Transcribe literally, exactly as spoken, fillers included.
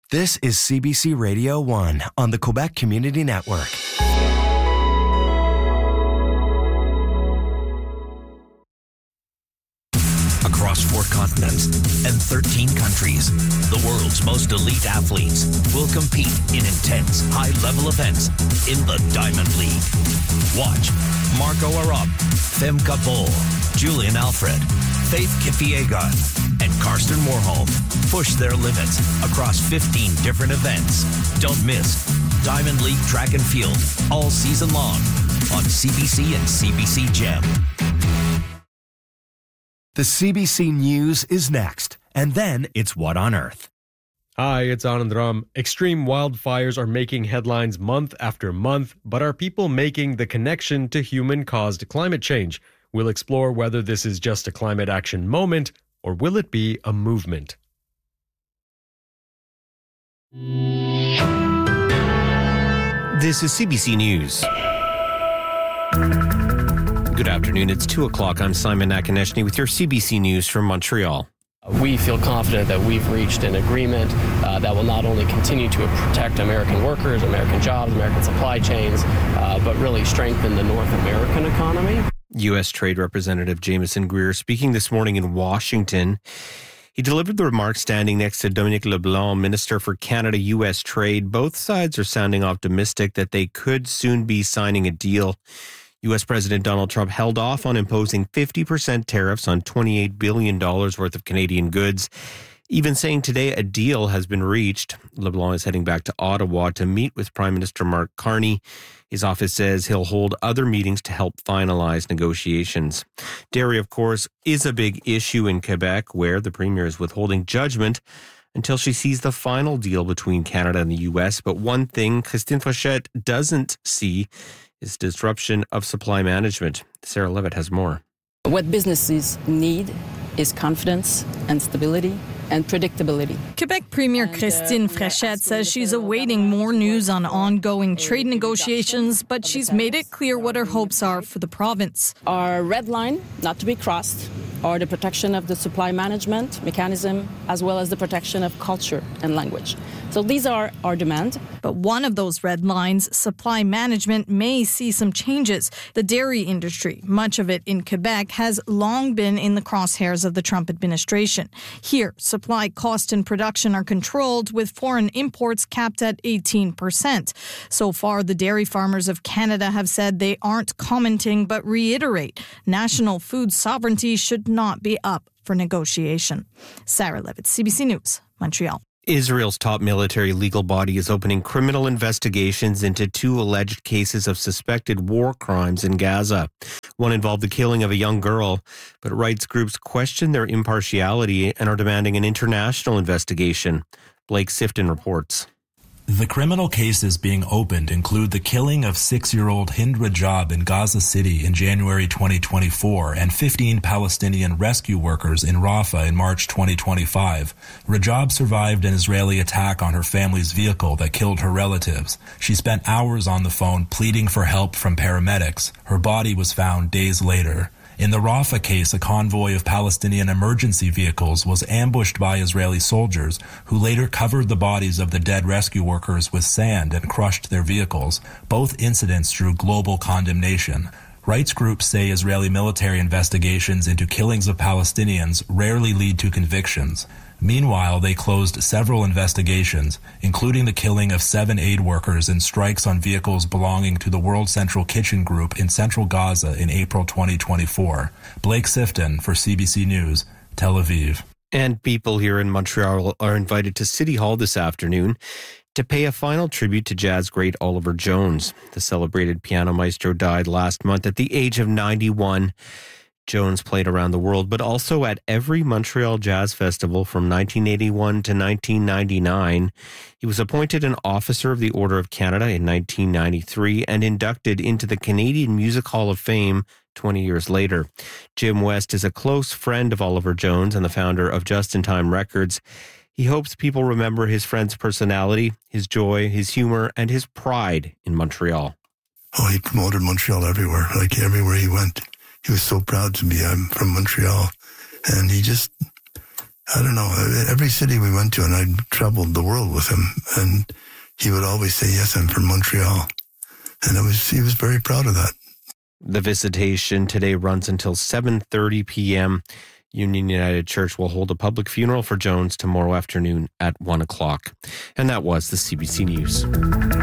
This is C B C Radio one on the Quebec Community Network. Across four continents and thirteen countries, the world's most elite athletes will compete in intense, high-level events in the Diamond League. Watch Marco Arop, Femke Bol, Julian Alfred, Faith Kipyegon, and Karsten Warholm push their limits across fifteen different events. Don't miss Diamond League Track and Field all season long on C B C and C B C Gem. The C B C News is next, and then it's What on Earth. Hi, it's Anand Ram. Extreme wildfires are making headlines month after month, but are people making the connection to human-caused climate change? We'll explore whether this is just a climate action moment, or will it be a movement? This is C B C News. Good afternoon. It's two o'clock. I'm Simon Nakonechny with your C B C News from Montreal. We feel confident that we've reached an agreement uh, that will not only continue to protect American workers, American jobs, American supply chains, uh, but really strengthen the North American economy. U S Trade Representative Jameson Greer speaking this morning in Washington. He delivered the remarks standing next to Dominic LeBlanc, Minister for Canada U S Trade. Both sides are sounding optimistic that they could soon be signing a deal. U S President Donald Trump held off on imposing fifty percent tariffs on twenty-eight billion dollars worth of Canadian goods, even saying today a deal has been reached. LeBlanc is heading back to Ottawa to meet with Prime Minister Mark Carney. His office says he'll hold other meetings to help finalize negotiations. Dairy, of course, is a big issue in Quebec, where the Premier is withholding judgment until she sees the final deal between Canada and the U S. But one thing Christine Fréchette doesn't see is disruption of supply management. Sarah Levitt has more. What businesses need is confidence and stability and predictability. Quebec Premier Christine Fréchette says she's awaiting more news on ongoing trade negotiations, but she's made it clear what her hopes are for the province. Our red line, not to be crossed, are the protection of the supply management mechanism, as well as the protection of culture and language. So these are our demands. But one of those red lines, supply management, may see some changes. The dairy industry, much of it in Quebec, has long been in the crosshairs of the Trump administration. Here, supply cost and production are controlled, with foreign imports capped at eighteen percent. So far, the dairy farmers of Canada have said they aren't commenting, but reiterate national food sovereignty should not be up for negotiation. Sarah Levitt, C B C News, Montreal. Israel's top military legal body is opening criminal investigations into two alleged cases of suspected war crimes in Gaza. One involved the killing of a young girl, but rights groups question their impartiality and are demanding an international investigation. Blake Sifton reports. The criminal cases being opened include the killing of six-year-old Hind Rajab in Gaza City in January twenty twenty-four and fifteen Palestinian rescue workers in Rafah in March twenty twenty-five. Rajab survived an Israeli attack on her family's vehicle that killed her relatives. She spent hours on the phone pleading for help from paramedics. Her body was found days later. In the Rafah case, a convoy of Palestinian emergency vehicles was ambushed by Israeli soldiers, who later covered the bodies of the dead rescue workers with sand and crushed their vehicles. Both incidents drew global condemnation. Rights groups say Israeli military investigations into killings of Palestinians rarely lead to convictions. Meanwhile, they closed several investigations, including the killing of seven aid workers in strikes on vehicles belonging to the World Central Kitchen Group in central Gaza in April twenty twenty-four. Blake Sifton for C B C News, Tel Aviv. And people here in Montreal are invited to City Hall this afternoon to pay a final tribute to jazz great Oliver Jones. The celebrated piano maestro died last month at the age of ninety-one. Jones played around the world, but also at every Montreal Jazz Festival from nineteen eighty-one to nineteen ninety-nine. He was appointed an Officer of the Order of Canada in nineteen ninety-three and inducted into the Canadian Music Hall of Fame twenty years later. Jim West is a close friend of Oliver Jones and the founder of Just in Time Records. He hopes people remember his friend's personality, his joy, his humor, and his pride in Montreal. Oh, he promoted Montreal everywhere, like everywhere he went. He was so proud to be, I'm from Montreal. And he just, I don't know, every city we went to, and I traveled the world with him, and he would always say, yes, I'm from Montreal. And it was he was very proud of that. The visitation today runs until seven thirty p.m. Union United Church will hold a public funeral for Jones tomorrow afternoon at one o'clock. And that was the C B C News.